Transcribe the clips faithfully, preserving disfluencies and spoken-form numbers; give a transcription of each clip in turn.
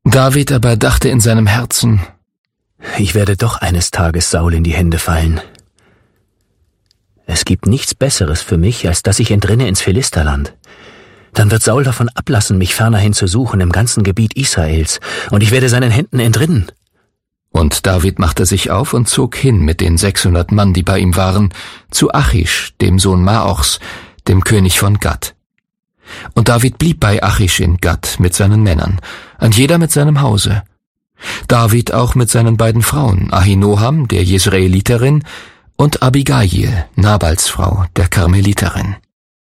David aber dachte in seinem Herzen: Ich werde doch eines Tages Saul in die Hände fallen. Es gibt nichts Besseres für mich, als dass ich entrinne ins Philisterland. Dann wird Saul davon ablassen, mich fernerhin zu suchen im ganzen Gebiet Israels, und ich werde seinen Händen entrinnen. Und David machte sich auf und zog hin mit den sechshundert Mann, die bei ihm waren, zu Achish, dem Sohn Maochs, dem König von Gat. Und David blieb bei Achish in Gat mit seinen Männern, ein jeder mit seinem Hause. David auch mit seinen beiden Frauen, Ahinoam, der Jesraeliterin, und Abigail, Nabals Frau, der Karmeliterin.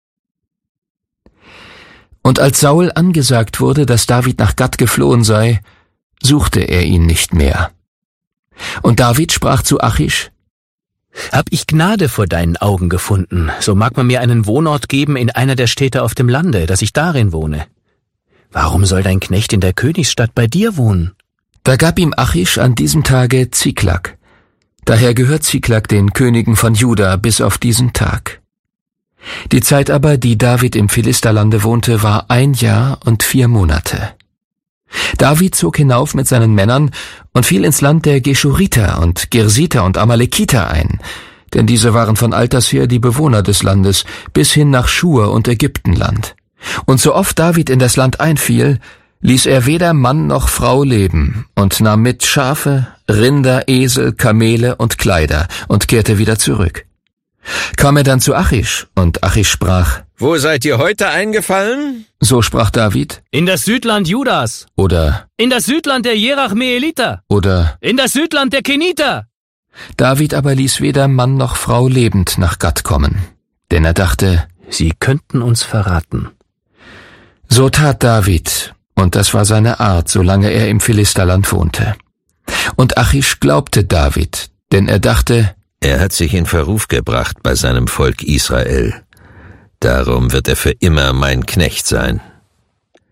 Und als Saul angesagt wurde, dass David nach Gat geflohen sei, suchte er ihn nicht mehr. Und David sprach zu Achish: Hab ich Gnade vor deinen Augen gefunden, so mag man mir einen Wohnort geben in einer der Städte auf dem Lande, dass ich darin wohne. Warum soll dein Knecht in der Königsstadt bei dir wohnen? Da gab ihm Achish an diesem Tage Ziklag. Daher gehört Ziklag den Königen von Juda bis auf diesen Tag. Die Zeit aber, die David im Philisterlande wohnte, war ein Jahr und vier Monate. David zog hinauf mit seinen Männern und fiel ins Land der Geschuriter und Gersiter und Amalekiter ein, denn diese waren von alters her die Bewohner des Landes, bis hin nach Schur und Ägyptenland. Und so oft David in das Land einfiel, ließ er weder Mann noch Frau leben und nahm mit Schafe, Rinder, Esel, Kamele und Kleider und kehrte wieder zurück. Kam er dann zu Achish, und Achish sprach: Wo seid ihr heute eingefallen? So sprach David: In das Südland Judas. Oder: In das Südland der Jerachmeeliter. Oder: In das Südland der Keniter. David aber ließ weder Mann noch Frau lebend nach Gat kommen, denn er dachte, sie könnten uns verraten. So tat David, und das war seine Art, solange er im Philisterland wohnte. Und Achish glaubte David, denn er dachte, er hat sich in Verruf gebracht bei seinem Volk Israel. Darum wird er für immer mein Knecht sein.